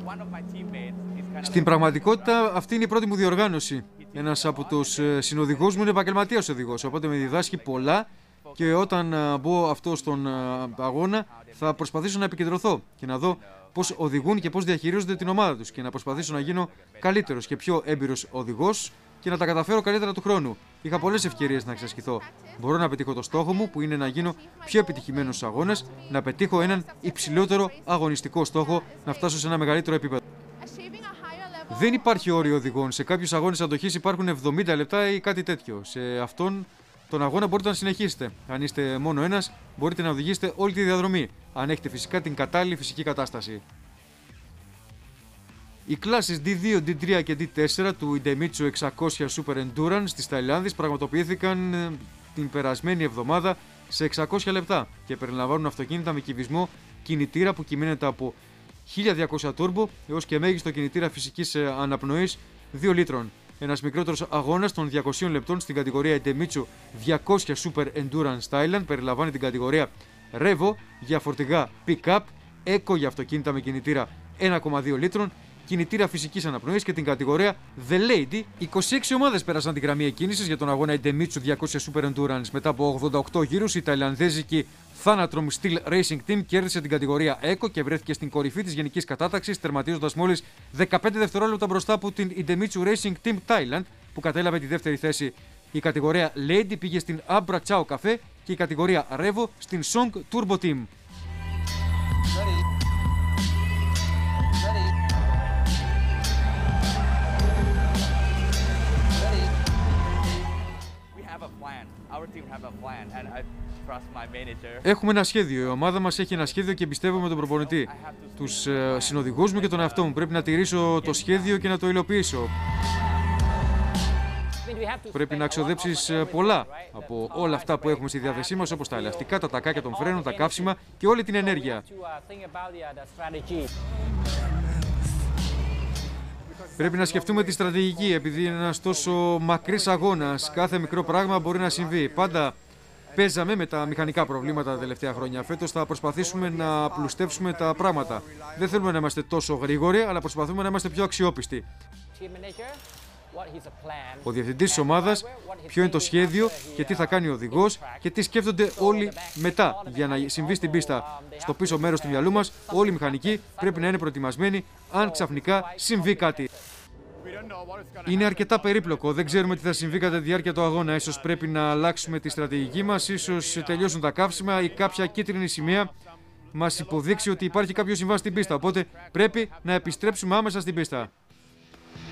Στην πραγματικότητα, αυτή είναι η πρώτη μου διοργάνωση. Ένας από τους συνοδηγούς μου είναι επαγγελματίας οδηγός, οπότε με διδάσκει πολλά και όταν μπω αυτό στον αγώνα θα προσπαθήσω να επικεντρωθώ και να δω πώς οδηγούν και πώς διαχειρίζονται την ομάδα τους και να προσπαθήσω να γίνω καλύτερος και πιο έμπειρος οδηγός και να τα καταφέρω καλύτερα του χρόνου. Είχα πολλές ευκαιρίες να εξασκηθώ. Μπορώ να πετύχω το στόχο μου, που είναι να γίνω πιο επιτυχημένος στους αγώνες, να πετύχω έναν υψηλότερο αγωνιστικό στόχο, να φτάσω σε ένα μεγαλύτερο επίπεδο. Δεν υπάρχει όριο οδηγών. Σε κάποιους αγώνες αντοχής υπάρχουν 70 λεπτά ή κάτι τέτοιο. Σε αυτόν τον αγώνα μπορείτε να συνεχίσετε. Αν είστε μόνο ένας, μπορείτε να οδηγήσετε όλη τη διαδρομή, αν έχετε φυσικά την κατάλληλη φυσική κατάσταση. Οι κλάσεις D2, D3 και D4 του Idemitsu 600 Super Endurance της Ταϊλάνδης πραγματοποιήθηκαν την περασμένη εβδομάδα σε 600 λεπτά και περιλαμβάνουν αυτοκίνητα με κυβισμό κινητήρα που κυμαίνεται από 1200 turbo έως και μέγιστο κινητήρα φυσικής αναπνοής 2 λίτρων. Ένας μικρότερος αγώνας των 200 λεπτών στην κατηγορία Idemitsu 200 Super Endurance Thailand περιλαμβάνει την κατηγορία Revo για φορτηγά pick-up, Eco για αυτοκίνητα με κινητήρα 1,2 λίτρων, κινητήρα φυσικής αναπνοής και την κατηγορία The Lady. 26 ομάδες πέρασαν την γραμμή εκκίνησης για τον αγώνα Idemitsu 200 Super Endurance. Μετά από 88 γύρους, η ταϊλανδέζικη Thanatrom Steel Racing Team κέρδισε την κατηγορία Eco και βρέθηκε στην κορυφή της γενικής κατάταξης, τερματίζοντας μόλις 15 δευτερόλεπτα μπροστά από την Idemitsu Racing Team Thailand, που κατέλαβε τη δεύτερη θέση. Η κατηγορία Lady πήγε στην Abra Chao Cafe και η κατηγορία Revo στην Song Turbo Team. Έχουμε ένα σχέδιο. Η ομάδα μας έχει ένα σχέδιο και πιστεύω με τον προπονητή. Τους συνοδηγούς μου και τον εαυτό μου. Πρέπει να τηρήσω το σχέδιο και να το υλοποιήσω. Πρέπει να ξοδέψεις πολλά από όλα αυτά που έχουμε στη διάθεσή μας, όπως τα ελαστικά, τα τακάκια των φρένων, τα καύσιμα και όλη την ενέργεια. Πρέπει να σκεφτούμε τη στρατηγική, επειδή είναι ένας τόσο μακρύς αγώνας. Κάθε μικρό πράγμα μπορεί να συμβεί. Πάντα παίζαμε με τα μηχανικά προβλήματα τα τελευταία χρόνια. Φέτος θα προσπαθήσουμε να πλουστεύσουμε τα πράγματα. Δεν θέλουμε να είμαστε τόσο γρήγοροι, αλλά προσπαθούμε να είμαστε πιο αξιόπιστοι. Ο διευθυντής της ομάδας, ποιο είναι το σχέδιο και τι θα κάνει ο οδηγός και τι σκέφτονται όλοι μετά για να συμβεί στην πίστα. Στο πίσω μέρος του μυαλού μας, όλοι οι μηχανικοί πρέπει να είναι προετοιμασμένοι αν ξαφνικά συμβεί κάτι. Είναι αρκετά περίπλοκο, δεν ξέρουμε τι θα συμβεί κατά τη διάρκεια του αγώνα. Ίσως πρέπει να αλλάξουμε τη στρατηγική μας, ίσως τελειώσουν τα καύσιμα ή κάποια κίτρινη σημαία μας υποδείξει ότι υπάρχει κάποιο συμβάν στην πίστα. Οπότε πρέπει να επιστρέψουμε άμεσα στην πίστα.